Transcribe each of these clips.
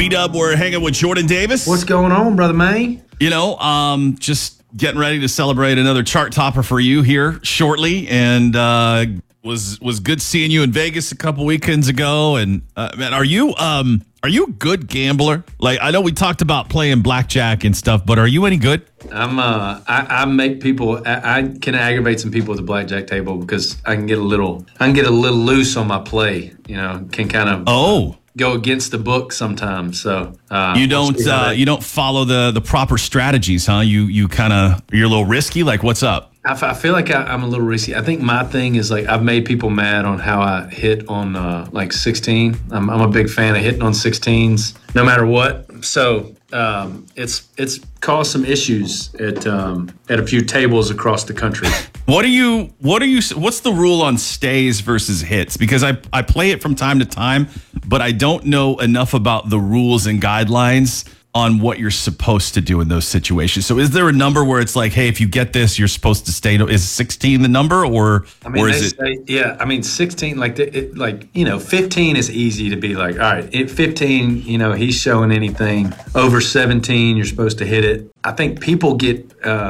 B-Dub, we're hanging with Jordan Davis. What's going on, brother man? Just getting ready to celebrate another chart topper for you here shortly, and was good seeing you in Vegas a couple weekends ago. And man, are you a good gambler? Like, I know we talked about playing blackjack and stuff, but are you any good? I make people. I can aggravate some people at the blackjack table because I can get a little loose on my play. Can kind of go against the book sometimes. So you don't follow the proper strategies, huh? You're a little risky. Like, what's up? I feel like I'm a little risky. I think my thing is, like, I've made people mad on how I hit on 16. I'm a big fan of hitting on 16s no matter what. So it's caused some issues at a few tables across the country. What's the rule on stays versus hits? Because I play it from time to time, but I don't know enough about the rules and guidelines on what you're supposed to do in those situations. So is there a number where it's like, hey, if you get this, you're supposed to stay? Is 16 the number, or is it? Yeah, I mean, 16, 15 is easy to be like, all right, at 15, he's showing anything over 17, you're supposed to hit it. I think people get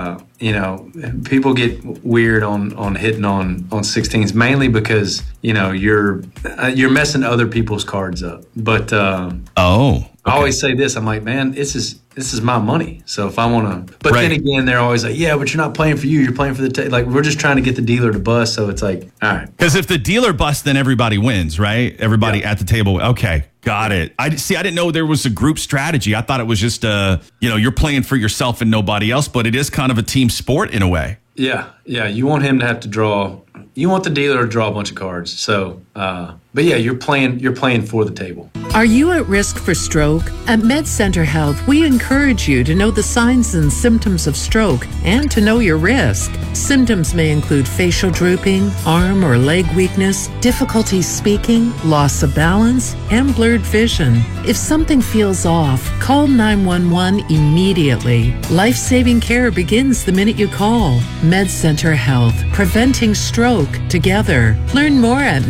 weird on hitting on 16s, mainly because you're messing other people's cards up. But I always say this. I'm like, man, this is my money. So if I want to, but then again, they're always like, yeah, but you're not playing for you. You're playing for the like, we're just trying to get the dealer to bust. So it's like, all right. Because if the dealer busts, then everybody wins, right? Everybody at the table. Okay, got it. I didn't know there was a group strategy. I thought it was just you're playing for yourself and nobody else, but it is kind of a team sport in a way. Yeah. You want him to have to draw. You want the dealer to draw a bunch of cards. So, but yeah, you're playing for the table. Are you at risk for stroke? At MedCenter Health, we encourage you to know the signs and symptoms of stroke and to know your risk. Symptoms may include facial drooping, arm or leg weakness, difficulty speaking, loss of balance, and blurred vision. If something feels off, call 911 immediately. Life-saving care begins the minute you call. MedCenter Health, preventing stroke together. Learn more at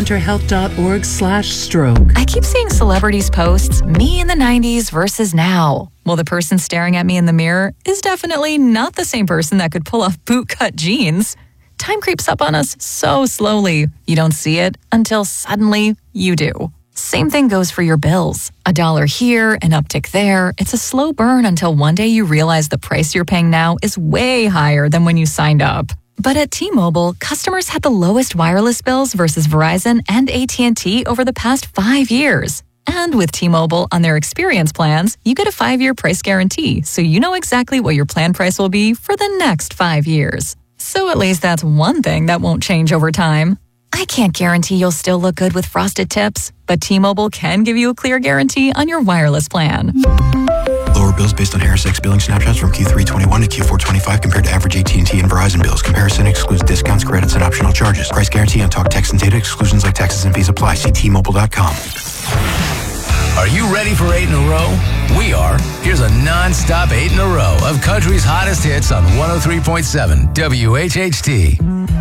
medcenterhealth.org/stroke. I keep seeing celebrities posts, me in the 90s versus now. Well, the person staring at me in the mirror is definitely not the same person that could pull off bootcut jeans. Time creeps up on us so slowly. You don't see it until suddenly you do. Same thing goes for your bills. $1 here, an uptick there. It's a slow burn until one day you realize the price you're paying now is way higher than when you signed up. But at T-Mobile, customers had the lowest wireless bills versus Verizon and AT&T over the past 5 years. And with T-Mobile on their experience plans, you get a 5-year price guarantee, so you know exactly what your plan price will be for the next 5 years. So at least that's one thing that won't change over time. I can't guarantee you'll still look good with frosted tips, but T-Mobile can give you a clear guarantee on your wireless plan. Lower bills based on HarrisX billing snapshots from Q3 21 to Q4 25 compared to average AT&T and Verizon bills. Comparison excludes discounts, credits, and optional charges. Price guarantee on talk, text, and data. Exclusions like taxes and fees apply. See T-Mobile.com. Are you ready for 8 in a row? We are. Here's a non-stop 8 in a row of country's hottest hits on 103.7 WHHT.